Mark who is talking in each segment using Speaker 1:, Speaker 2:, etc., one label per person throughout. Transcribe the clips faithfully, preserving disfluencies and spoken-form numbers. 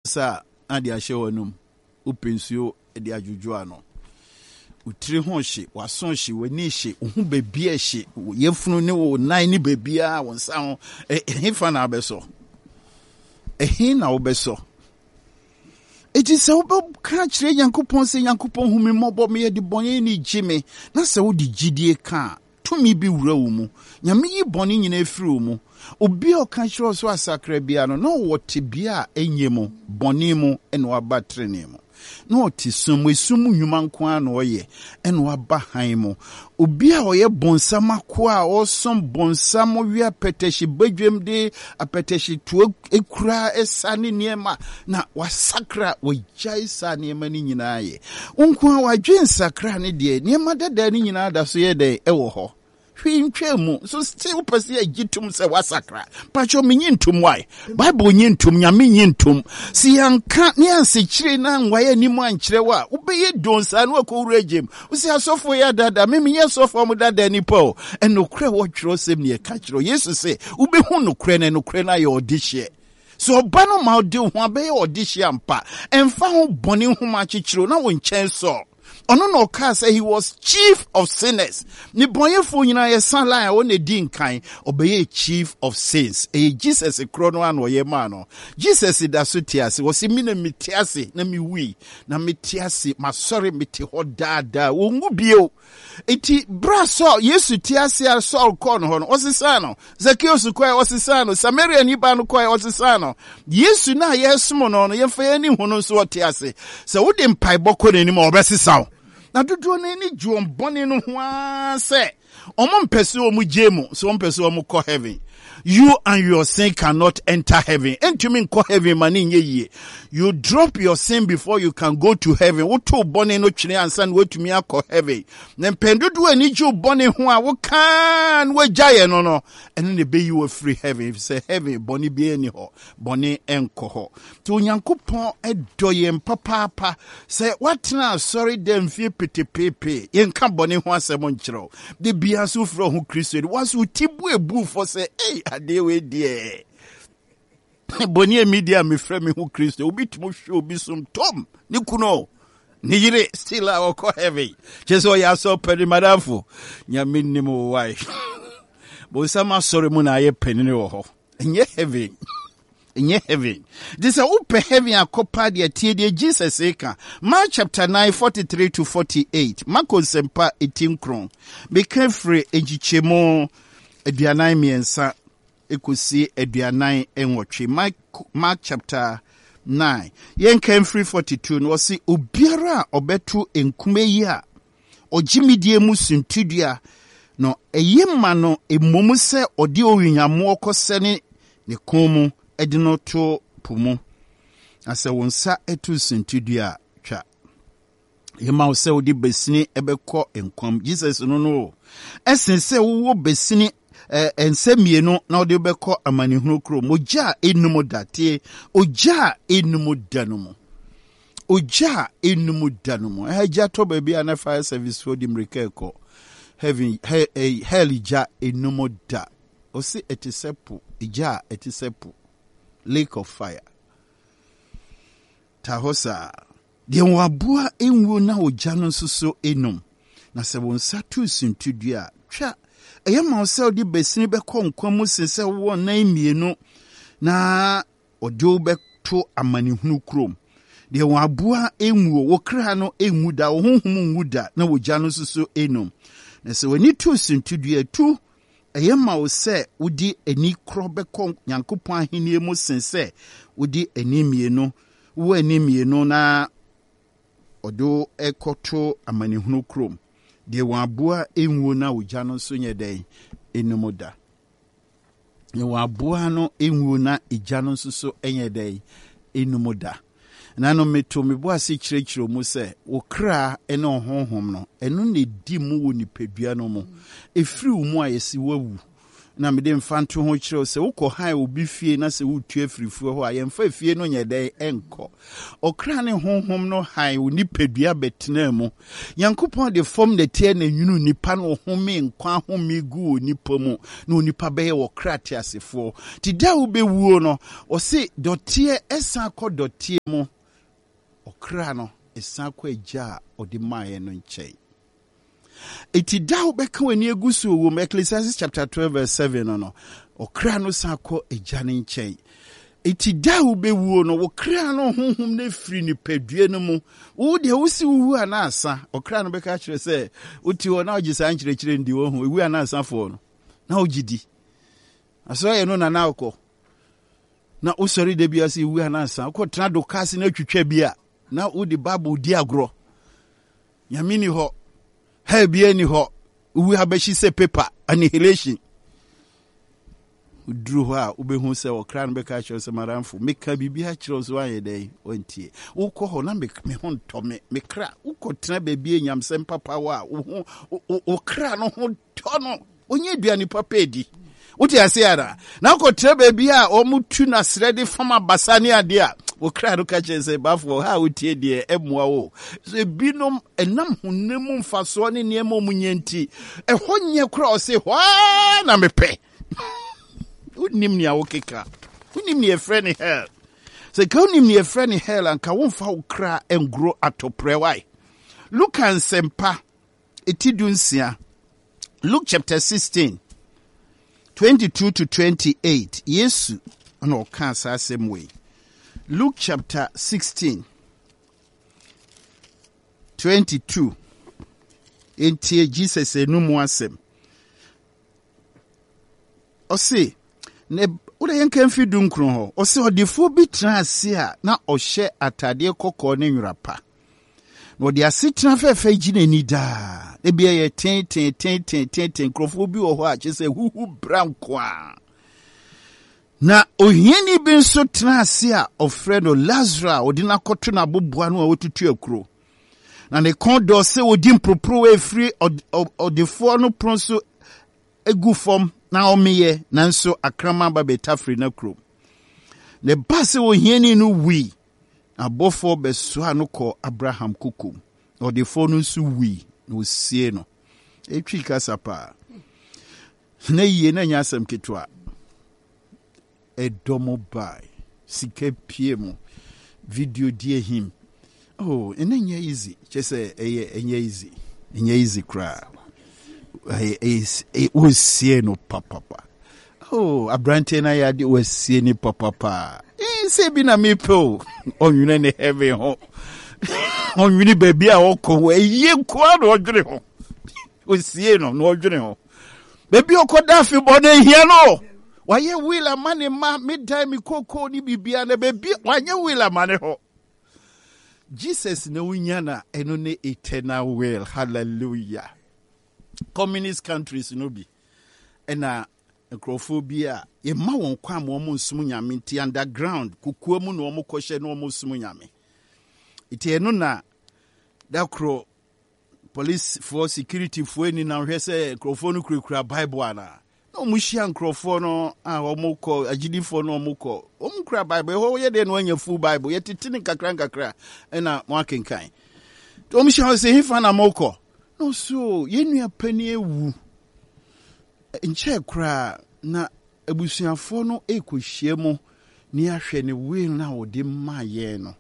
Speaker 1: sa adi ahye wonum upensuo edi ajuju ano utiri ho hye wason hye wani hye uhu bebia hye yefunu ne wo nan ni bebia wonsa ho ehefa na abeso ehin na obeso eti se wo ka kire Yankopon se Yankopon humi mobo me de bonye ni jime na se wo di gidie ka tumi bi wura wo mu nyame yi bone nyina efiri wo mu obi o ka kire so asakra bia no no wote bia enye mu bone mu ene waba trene mu no ti sumu sumu nyuma nko ano oye ene waba han mu obi a oye bonsama ko a osom bonsamo wi apeteshi badwem de apeteshi to ekura esane niema na wasakra wajai sa niema ni nyina ye nko a wadwen sakra ne de niema dada ni nyina da so ye de ewo ho hwintwemu so still pese agitum se wasakra pacho menyintum why bible nyintum nyame nyintum si yanka ne ansekire na nwaye ni mu ankire wa ubeye donsa na akowurajem usi asofo ya dada memenye asofo mu dada ni po enokre wo twiro sem ne ka kiro yesu se ubehu nokre na nokre na ye odihye so obano ma odi ho abeye odihye ampa emfa ho bone ho ma kikiro na wo nchen so ono no ka say he was chief of sinners ni bonyefo nyina ye san line o ne di nkan obeye chief of sins e Jesus krono an oye ma no Jesus da so tiase wo se mi na mitiase na mi wi na mitiase ma sorry miti ho dada wo ngu bio eti braso Yesu tiase a Saul kon ho no osisano Zacchaeus kwai osisano Samaria ni ba no kwai osisano Yesu na yesumo no no ye fa ye ni hu no so tiase se wo de mpai bokọ ni ma obesisaw na dodo na ni juom bone no ho ase omo mpese omu jemu so mpese omu ko heaven you and your sin cannot enter heaven entumi nko heaven mani nye yie you drop your sin before you can go to heaven wo to bone no twene ansa na wetumi akọ heaven na mpendodo ani ju bone ho a wo kan wo gyaye no no ene ne be you free heaven if say heaven bone bi ani ho bone enko ho to Onyankopon edoye mpapapa say watna sorry dem fie petepepe yenka bone ho asem nkyerɛw de bia so fro ho Kristo was utibu ebu for say eh adewe die boni media me frɛ me ho Kristo obi timo hwe obi som tom ni kuno ni yire still our ko heavy jeso ya so pedi madafo nyame nim why bo sama sorry mu na ye penini wo ho enye heavy enye heavy this a upe heavy akopa de tie de Jesus eka Mark chapter nine forty-three to forty-eight Marko sempa eighteen kron be free ejichemo aduanan miensa ekusi aduanan enwotwe Mark, Mark chapter nine yen came free forty-two no si obiara obetu enkume yi a ogimidie mu suntudua no eyema no emomu se odi owunyamo okosene ne komu edino to pumu ase wonsa etu suntudua twa yema wo se odi besini ebekọ enkwam Jesus no no esense wo besini eh ensemienu na odi bekọ amanihunu kro moja enum date oja enum danumu oja enum danumu eja to baby ana fire service for dimrekeko heaven he, hell ja enum da osi etisepu ija etisepu lake of fire tahosa de wabua enwo na oja no soso enum na se wonsa tu suntudua twa eyama osel di besini bekọ nkwamu sese wo na imienu na odo beto amanihunu krom de wabua enwo wokra no enwu da honhom nwu da na woja no soso enum na se wani tu suntudua tu eyama ose udi eni kro bekọ Nyankopon ahenie mu sense udi enimienu wo enimienu na odo ekoto amanihunu krom de wabua enwo na oja no so nye den enumoda de wabua no enwo na eja no so so enye den enumoda na no meto mebo ase kirekiro mu se wokra ene honhom no eno ne di mu wo nipadua no mu efiri mu ayesi wawu na me de mfanto ho kire se wo ko han obi fie na se wo tue frifuo ho a ye mfa fie no nye den enko okra ne honhom no han wo nipadua betena mu Yankopɔn de form de tie na nwunu nipa no home nkwa home gu nipa mu na nipa be ye wo krate asefo ti da wo be wuo no o se dotie esa kɔ dotie mu okra no esa kɔ agya o de maaye no nkyɛn. Iti da ubeka weni egusu wo Ecclesiastes chapter twelve verse seven no no okra no sako ejane nkyɛn. Iti da ube wuo no okra no honhom na firi ni padue no mu wo de wo si wu anasa okra no beka kyerɛ sɛ uti wo na ogisa nkyerɛ kyerɛ ndi wo ho wu anasa fo no na ogidi aso ye no na na akɔ na usori de bia si wu anasa akɔ tena do kasi na twitwa bia na wo de bible di agro nyamini ho Hey, bieni ho, we have a she say paper, annihilation. Drew her, ube who say, or crown beka shows a maramful, make her be beachros one a day, one tea. O call her, make me hon Tommy, me crack, who could trabe being yam sem papa, o crown on tono, when you do any papedi. What you say, now could trabe bia or mutunas ready from a basania dear. O cry to catch and say, Buffalo, how would you dear Emwao? The binum and num who nemum fasoni near Momunienti. A one year cross say, why, na me pay. Would name me a wokeka. Would name me a friend in hell. Say, go name me a friend in hell and can one foul cry and grow at a prayer. Why? Look and sempa etidunsia. Luke chapter sixteen, twenty-two to twenty-eight. Yes, no cancer same way. Luke chapter sixteen, twenty-two. Enti Jesus enum asem. O se ne ura yenka mfi dunkron ho. O se odifo bi transe a na ohye atade kokko ne nwrapa. No de asitran fefe gine ni da. E bia ye ten ten ten ten ten ten krofo bi wo ho a che se huhu branko a. Na ohieni bi nso transe a ofre no Lazarus odina koto na boboa no a wotutu akuro. Na ne kondo se odi mpropro we free odifo no pronso egu fom na omeye nanso akrama ba betafri na kuro. Ne base ohieni no wi abofo beso anoko Abraham kukum. Odifo no nso wi no sie no. Etwi kasapa. Na yie na nyasam ketwa. Edomo by sike piemo video dear him. Oh, and then easy. Just say eh easy. Enye easy cry. Is it was see no papa. Oh, Abrante na ya was see ni papa. Eh say bi na me po. On you na heavy ho. On you ni baby a oko we ye kwa no odwere ho. Was see no no odwere ho. Baby okoda fi bone here no. Waye wila mane ma midtime koko ni bibia na baby waye wila mane ho. Jesus na unyana eno ne eternal will. Hallelujah. Communist countries no bi. Ena necrophobia ye ma won kwa mo mo nsum nyame nti underground kukuo mu no mo kohye no mo nsum nyame. Iti eno na dakro police for security for ni na hwe se necropho no kurakura Bible ana. No mushia nkrofo no a omukọ agidifo no omukọ omkura Bible ho ye de no anya full Bible ye titini kakra kakra na mo akenkan to omushia se hifa na mokọ no so ye nua pani ewu nche kra na abusuafo no ekohie mo ni ahwe ne will na odi ma ye no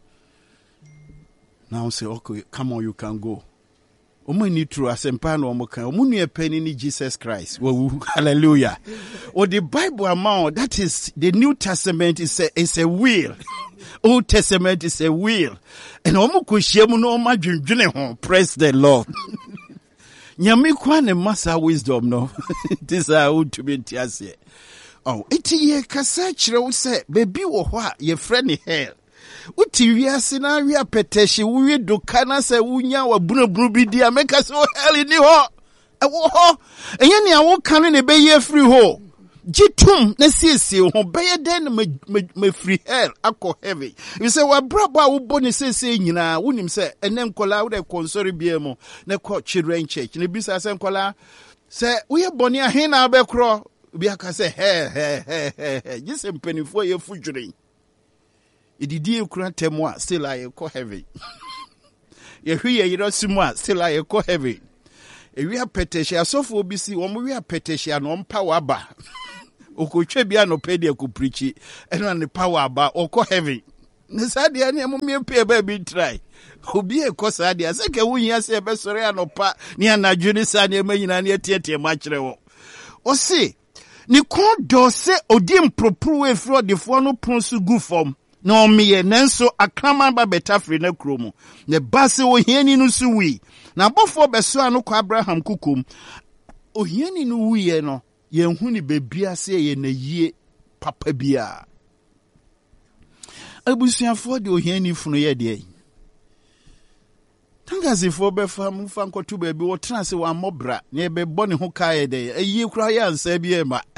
Speaker 1: now say okay come on you can go. Omo ni true asempa no omo kan omo nua pani ni Jesus Christ. Hallelujah. Or the Bible amount, that is the New Testament is a is a will. Old Testament is a will. And omo ko hyiam no omo adwendwene ho. Praise the Lord. Nyame kwa ne masa wisdom no. This is how to be tiase. Oh, iti ye kasa kire wo se baby wo ho a ye friend hell. Uti wiase na wia peteshi wi dokana se wunya wa bunabunu bi dia meka se o hell ni ho e wo ho enye ne awo kan ne be ye free ho gitum na siesie ho be ye den me free hell akọ heaven you say wa brabo a wo boni siesie nyina wonim se ene nkola wo de konsori bia mo na ko children church ne bisa se nkola se wo ye boni a he na be kro Obi aka say he he he he just mpanifo ye fudwere. Ididi ekura temu a still I go heavy. Ye hwe ye yero simu a still I go heavy. Ewi apetehia sofo obi si wo mo wi apetehia no mpa waba. Okotwe bia no pede ko preachi eno ne power aba okọ heavy. Ne sadia ne mo me pe ba bi try. Obi e ko sadia se ke wuhia se be sore anopa ne anadwo ne sadia manyina ne tietie ma kire wo. O se ni kon do se odi impropro we fro defo no pronsu gu form na omiye nanso akraman ba betafre na kromo ne base ohiani no su wi na bofo beso anu kwa Abraham kukum ohiani no wiye no ye hu ni bebia se ye na yie papa bia abusuafo de ohiani funu ye de tangazifo be fam fa nkotu ba bi wo tena se wa mobra ne be bone ho kae de ayi kura ya ansa bi e ma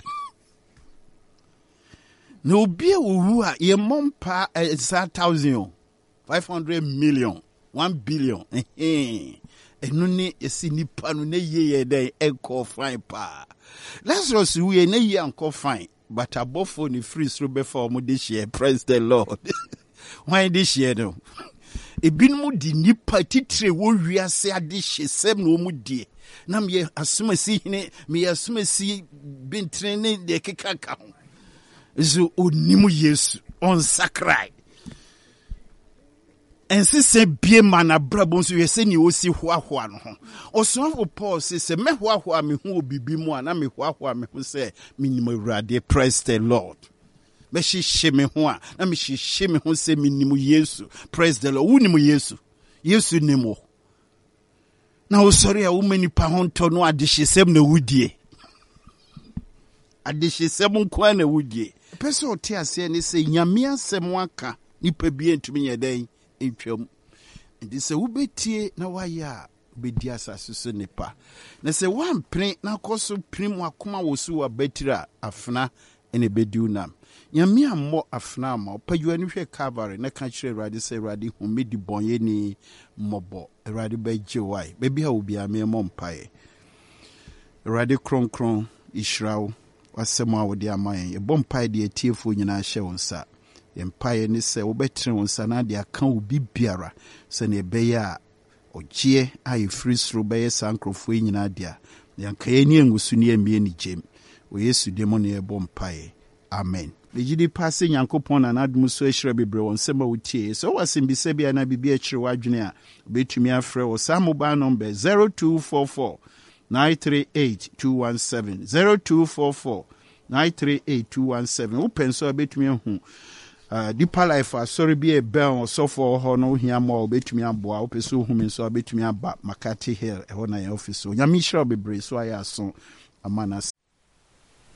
Speaker 1: no be owu a ye mompa one thousand five hundred million one billion eh enu ni esi nipa no na ye ye de enko fine pa Lazarus we na ye enko fine but abofo ni free through before mo this year. Praise the Lord. Why this year no ebinmu di nipa titire wo wiase ade hyesem no mu die na me asomasi hine me asomasi bintre ne de kekaka ho zo onimu Yesu on sakrai ense se bie mana brabo so yese ni osi hoahoa no ho osofo Paul se se me hoahoa me hu obibi mu ana me hoahoa me hu se minimum Awurade. Praise the Lord. Me shi me ho a na me shi me ho se minimum Yesu. Praise the Lord. Wunimu Yesu Yesu nimo na osori a wumani pa ho nto no adehyesem na wudie adehyesem nko na wudie pese ote ase ne se nyame asem aka nipa bi entumi yeden entwam ndi se wubetie na waya obedi asase so nipa na se wampre na koso prim akoma wosu wa betira afna ene bediunam nyame ammo afna ma pajuani hwe Calvary na ka kire Awurade se Awurade humedi bonye ni mobo Awurade beje wai bebi ha obi ame mo mpae Awurade kronkron Israel wasema awode amayen e bompae de atiefo nyina hye wonsa empae ni se wobetre wonsa na de aka obi biara se ne beya ogie ai free through beye sankrofo nyina dia yankaye ni engusu ni emie ni jem o Yesu demo ne e bompae. Amen. Legidi passe Yankopon na nadum so ehire bebre won sema wutie so wasimbise bia na bibia ehire wadwene a betumi afre wo sa mobile number zero two four four nine three eight two one seven zero two four four nine three eight two one seven wo penso betumi hu uh Deeper Life sorry be a bell so for ho no hia mo betumi aboa wo peso hu me so betumi aba Makati Hill e ho na your office so nyame ehire bebre so aya so amana